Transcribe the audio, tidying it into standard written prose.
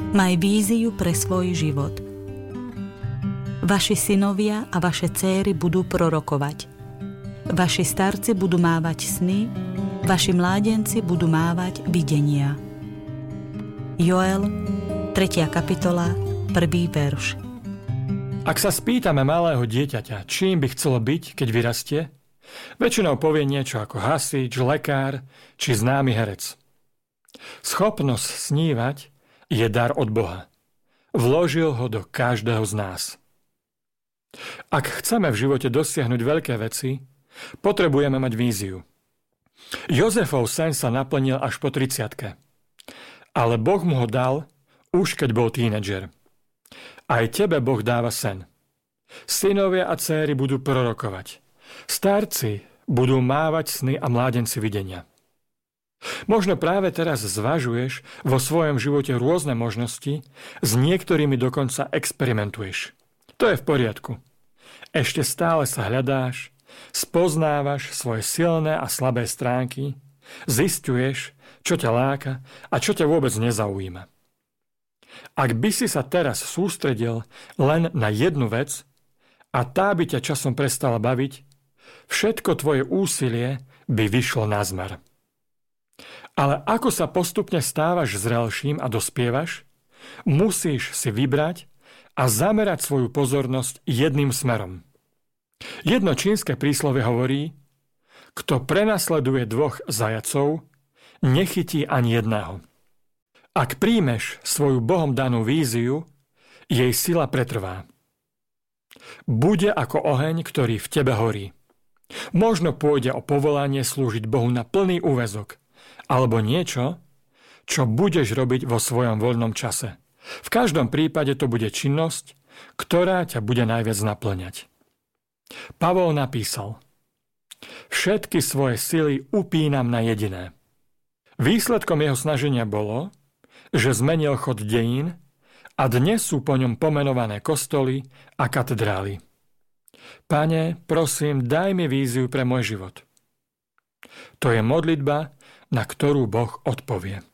Maj víziu pre svoj život. Vaši synovia a vaše céry budú prorokovať. Vaši starci budú mávať sny, vaši mládenci budú mávať videnia. Joel, 3. kapitola, 1. verš. Ak sa spýtame malého dieťaťa, čím by chcelo byť, keď vyrastie, väčšinou povie niečo ako hasič, lekár či známy herec. Schopnosť snívať je dar od Boha. Vložil ho do každého z nás. Ak chceme v živote dosiahnuť veľké veci, potrebujeme mať víziu. Jozefov sen sa naplnil až po 30-ke. Ale Boh mu ho dal už keď bol tínedžer. Aj tebe Boh dáva sen. Synovia a céry budú prorokovať. Starci budú mávať sny a mládenci videnia. Možno práve teraz zvažuješ vo svojom živote rôzne možnosti, s niektorými dokonca experimentuješ. To je v poriadku. Ešte stále sa hľadáš, spoznávaš svoje silné a slabé stránky, zisťuješ, čo ťa láka a čo ťa vôbec nezaujíma. Ak by si sa teraz sústredil len na jednu vec a tá by ťa časom prestala baviť, všetko tvoje úsilie by vyšlo nazmar. Ale ako sa postupne stávaš zrelším a dospievaš, musíš si vybrať a zamerať svoju pozornosť jedným smerom. Jedno čínske príslovie hovorí, kto prenasleduje 2 zajacov, nechytí ani jedného. Ak príjmeš svoju Bohom danú víziu, jej sila pretrvá. Bude ako oheň, ktorý v tebe horí. Možno pôjde o povolanie slúžiť Bohu na plný úväzok, alebo niečo, čo budeš robiť vo svojom voľnom čase. V každom prípade to bude činnosť, ktorá ťa bude najviac naplňať. Pavol napísal: Všetky svoje sily upínam na jediné. Výsledkom jeho snaženia bolo, že zmenil chod dejín a dnes sú po ňom pomenované kostoly a katedrály. Pane, prosím, daj mi víziu pre môj život. To je modlitba, na ktorú Boh odpovie.